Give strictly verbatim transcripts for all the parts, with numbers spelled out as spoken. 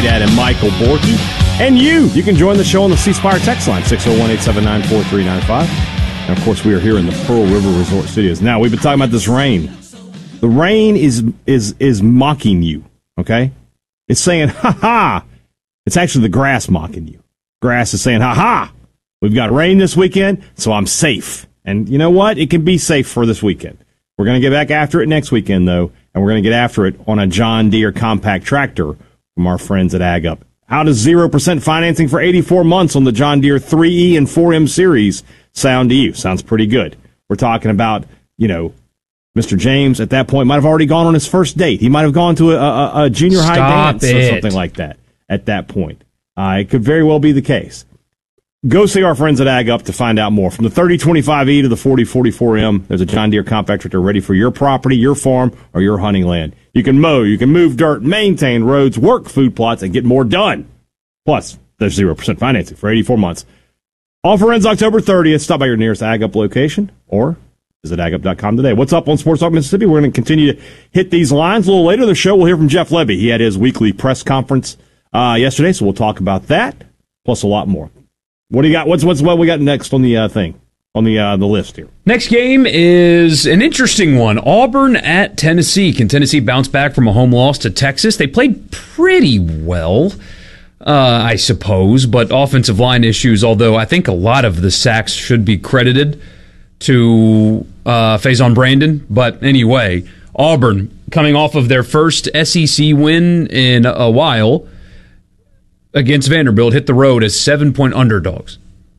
Dad and Michael Borky. And you, you can join the show on the C Spire text line, six oh one, eight seven nine, four three nine five. And, of course, we are here in the Pearl River Resort Studios. Now, we've been talking about this rain. The rain is is is mocking you, okay? It's saying, ha-ha. It's actually the grass mocking you. Grass is saying, ha-ha. We've got rain this weekend, so I'm safe. And you know what? It can be safe for this weekend. We're going to get back after it next weekend, though, and we're going to get after it on a John Deere compact tractor from our friends at AgUp. How does zero percent financing for eighty-four months on the John Deere three E and four M series sound to you? Sounds pretty good. We're talking about, you know, Mister James at that point might have already gone on his first date. He might have gone to a, a, a junior Stop high dance it. or something like that at that point. Uh, it could very well be the case. Go see our friends at AgUp to find out more. From the thirty twenty-five E to the forty forty-four M, there's a John Deere compact tractor ready for your property, your farm, or your hunting land. You can mow, you can move dirt, maintain roads, work food plots, and get more done. Plus, there's zero percent financing for eighty-four months. Offer ends October thirtieth. Stop by your nearest AgUp location or visit ag up dot com today. What's up on Sports Talk Mississippi? We're going to continue to hit these lines. A little later in the show, we'll hear from Jeff Levy. He had his weekly press conference uh, yesterday, so we'll talk about that, plus a lot more. What do you got? What's what's what we got next on the uh, thing, on the uh, the list here? Next game is an interesting one. Auburn at Tennessee. Can Tennessee bounce back from a home loss to Texas? They played pretty well, uh, I suppose, but offensive line issues, although I think a lot of the sacks should be credited to uh, Faison Brandon. But anyway, Auburn, coming off of their first S E C win in a while against Vanderbilt, hit the road as seven-point underdogs.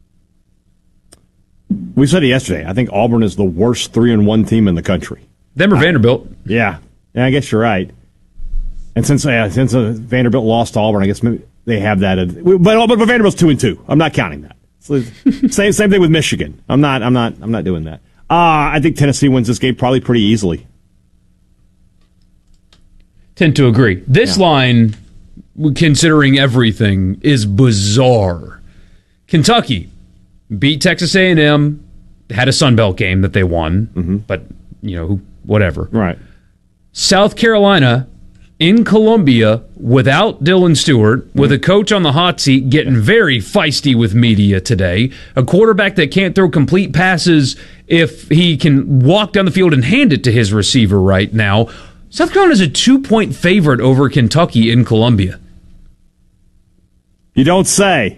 We said it yesterday. I think Auburn is the worst three and one team in the country. Them or Vanderbilt? Yeah. Yeah, I guess you're right. And since uh, since uh, Vanderbilt lost to Auburn, I guess maybe they have that. Uh, but, but Vanderbilt's two and two. I'm not counting that. So, same same thing with Michigan. I'm not. I'm not. I'm not doing that. Uh, I think Tennessee wins this game probably pretty easily. Tend to agree. This yeah. line, considering everything, is bizarre. Kentucky beat Texas A and M, had a Sun Belt game that they won, mm-hmm. but, you know, whatever. Right. South Carolina in Columbia without Dylan Stewart, mm-hmm. with a coach on the hot seat getting very feisty with media today, a quarterback that can't throw complete passes if he can walk down the field and hand it to his receiver right now. South Carolina is a two-point favorite over Kentucky in Columbia. You don't say.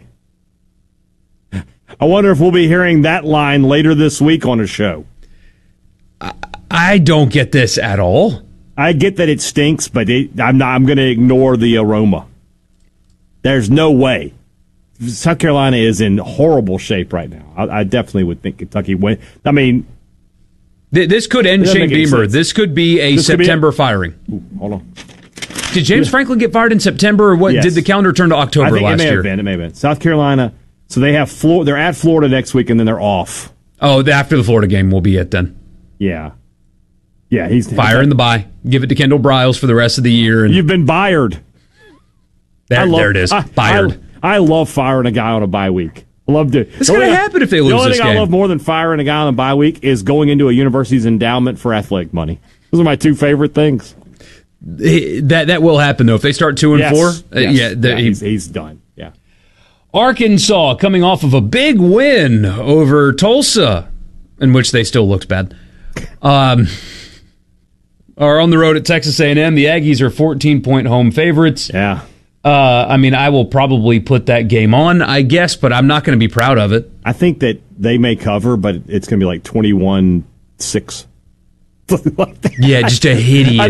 I wonder if we'll be hearing that line later this week on a show. I, I don't get this at all. I get that it stinks, but it, I'm not. I'm going to ignore the aroma. There's no way. South Carolina is in horrible shape right now. I, I definitely would think Kentucky win. I mean, th- this could end Shane Beamer. This could be a this September be a, firing. Ooh, hold on. Did James yeah. Franklin get fired in September, or what? Yes. Did the calendar turn to October I think last it may year? Have been, it may have been. South Carolina. So they have Florida. They're at Florida next week, and then they're off. Oh, after the Florida game will be it then. Yeah. Yeah, he's fire in the bye. Give it to Kendall Briles for the rest of the year. And you've been fired. There, love, there it is. I, Fired. I, I love firing a guy on a bye week. I love to. It's going to happen if they lose this game. The only thing I love more than firing a guy on a bye week is going into a university's endowment for athletic money. Those are my two favorite things. That that will happen though if they start two and yes. four. Yes. Uh, yeah, yeah he's, he's done. Yeah. Arkansas coming off of a big win over Tulsa, in which they still looked bad. Um, are on the road at Texas A and M. The Aggies are fourteen-point home favorites. Yeah. Uh, I mean, I will probably put that game on, I guess, but I'm not going to be proud of it. I think that they may cover, but it's going to be like twenty-one six. Yeah, just a hideous.